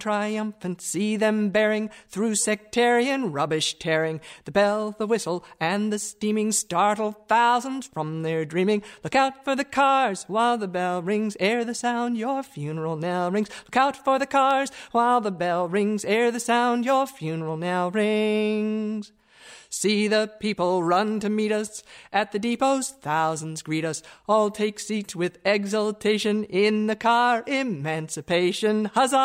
triumphant, see them bearing through sectarian rubbish tearing. The bell, the whistle, and the steaming startle thousands from their dreaming. Look out for the cars while the bell rings, ere the sound your funeral knell rings. Look out for the cars while the bell rings, ere the sound your funeral knell rings. See the people run to meet us at the depots, thousands greet us. All take seats with exultation in the car, emancipation, huzzah!